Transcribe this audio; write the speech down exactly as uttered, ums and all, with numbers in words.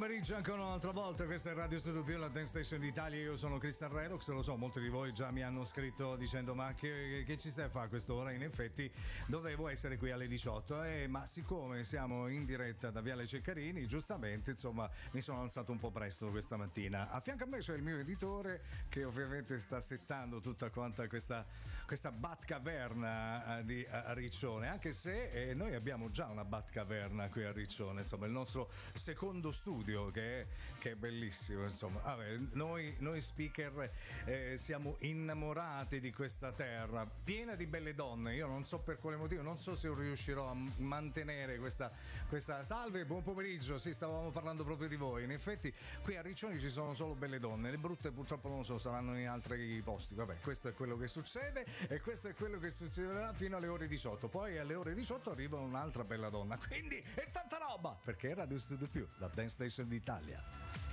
pomeriggio ancora un'altra volta, questa è Radio Studio Più, la Dance Station d'Italia. Io sono Cristian Redox, lo so, molti di voi già mi hanno scritto dicendo ma che, che ci stai a fare a quest'ora? In effetti dovevo essere qui alle diciotto, eh, ma siccome siamo in diretta da Viale Ceccarini, giustamente insomma mi sono alzato un po' presto questa mattina. A fianco a me c'è il mio editore che ovviamente sta settando tutta quanta questa, questa Batcaverna di a Riccione, anche se eh, noi abbiamo già una Batcaverna qui a Riccione, insomma il nostro secondo studio che è, che è bellissimo, insomma. Vabbè, noi, noi speaker eh, siamo innamorati di questa terra piena di belle donne. Io non so per quale motivo, non so se riuscirò a mantenere questa, questa salve, buon pomeriggio. Sì, stavamo parlando proprio di voi. In effetti qui a Riccione ci sono solo belle donne, le brutte purtroppo non lo so, saranno in altri posti. Vabbè, questo è quello che succede e questo è quello che succederà fino alle ore diciotto. Poi alle ore diciotto arriva un'altra bella donna, quindi è tanta roba, perché è Radio Studio Più, la Dance Station d'Italia.